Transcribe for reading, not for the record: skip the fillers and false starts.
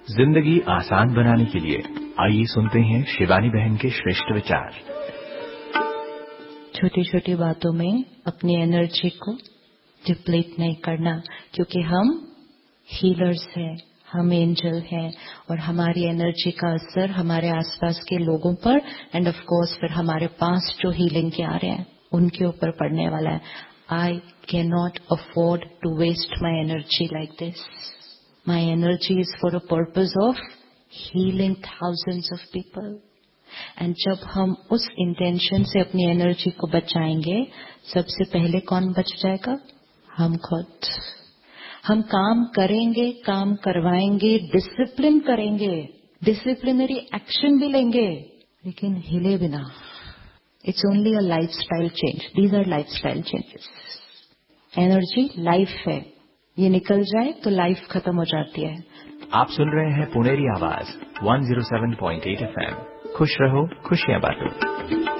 जिंदगी आसान बनाने के लिए आइए सुनते हैं शिवानी बहन के श्रेष्ठ विचार। छोटी छोटी बातों में अपनी एनर्जी को डिप्लीट नहीं करना, क्योंकि हम हीलर्स हैं, हम एंजल हैं और हमारी एनर्जी का असर हमारे आसपास के लोगों पर एंड ऑफ कोर्स फिर हमारे पास जो हीलिंग के आ रहे हैं उनके ऊपर पड़ने वाला है। I can not afford to waste my energy like this. My energy is for a purpose of healing thousands of people. And जब हम उस इंटेंशन से अपनी एनर्जी को बचाएंगे, सबसे पहले कौन बच जाएगा? हम खुद। हम काम करेंगे, काम करवाएंगे, डिसिप्लिन करेंगे, डिसिप्लिनरी एक्शन भी लेंगे, लेकिन हिले बिना। It's only a lifestyle change. These are lifestyle changes. Energy life है, ये निकल जाए तो लाइफ खत्म हो जाती है। आप सुन रहे हैं पुनेरी आवाज 107.8 FM। खुश रहो, खुशियां बांटो।